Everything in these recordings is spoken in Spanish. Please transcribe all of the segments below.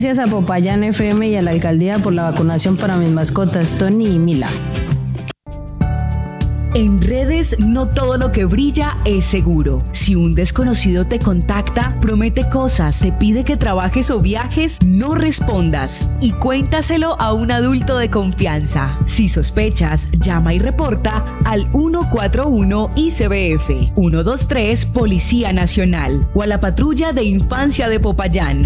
Gracias a Popayán FM y a la alcaldía por la vacunación para mis mascotas, Tony y Mila. En redes, no todo lo que brilla es seguro. Si un desconocido te contacta, promete cosas, te pide que trabajes o viajes, no respondas y cuéntaselo a un adulto de confianza. Si sospechas, llama y reporta al 141 ICBF, 123 Policía Nacional o a la Patrulla de Infancia de Popayán,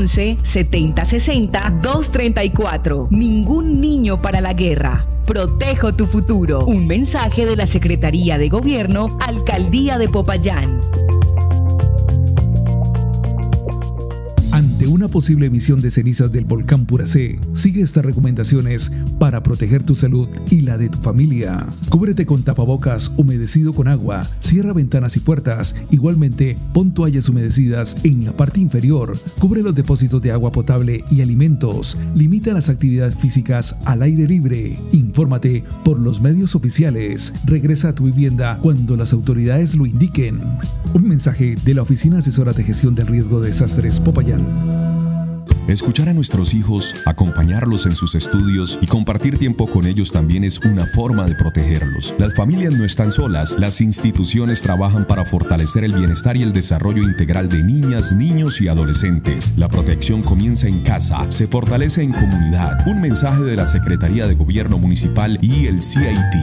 311-7060-234. Ningún niño para la guerra. Protejo tu futuro. Un mensaje de la Secretaría de Gobierno, Alcaldía de Popayán. Ante una posible emisión de cenizas del volcán Puracé, sigue estas recomendaciones para proteger tu salud y la de tu familia. Cúbrete con tapabocas humedecido con agua, cierra ventanas y puertas. Igualmente, pon toallas humedecidas en la parte inferior. Cubre los depósitos de agua potable y alimentos. Limita las actividades físicas al aire libre. Infórmate por los medios oficiales. Regresa a tu vivienda cuando las autoridades lo indiquen. Un mensaje de la Oficina Asesora de Gestión del Riesgo de Desastres Popayán. Escuchar a nuestros hijos, acompañarlos en sus estudios y compartir tiempo con ellos también es una forma de protegerlos. Las familias no están solas, las instituciones trabajan para fortalecer el bienestar y el desarrollo integral de niñas, niños y adolescentes. La protección comienza en casa, se fortalece en comunidad. Un mensaje de la Secretaría de Gobierno Municipal y el CIT.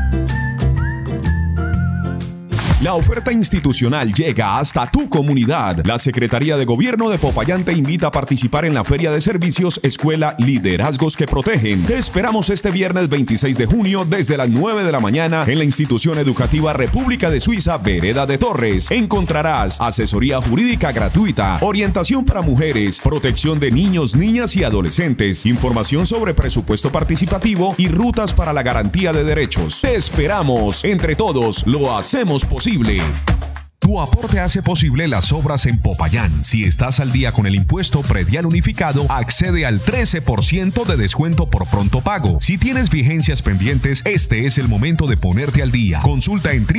La oferta institucional llega hasta tu comunidad. La Secretaría de Gobierno de Popayán te invita a participar en la Feria de Servicios Escuela Liderazgos que Protegen. Te esperamos este viernes 26 de junio desde las 9 de la mañana en la institución educativa República de Suiza, Vereda de Torres. Encontrarás asesoría jurídica gratuita, orientación para mujeres, protección de niños, niñas y adolescentes, información sobre presupuesto participativo y rutas para la garantía de derechos. Te esperamos. Entre todos, lo hacemos posible. Tu aporte hace posible las obras en Popayán. Si estás al día con el impuesto predial unificado, accede al 13% de descuento por pronto pago. Si tienes vigencias pendientes, este es el momento de ponerte al día. Consulta en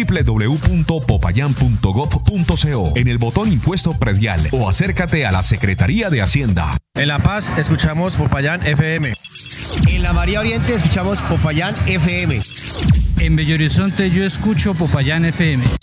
www.popayan.gov.co en el botón Impuesto Predial o acércate a la Secretaría de Hacienda. En La Paz escuchamos Popayán FM. En la María Oriente escuchamos Popayán FM. En Bello Horizonte yo escucho Popayán FM.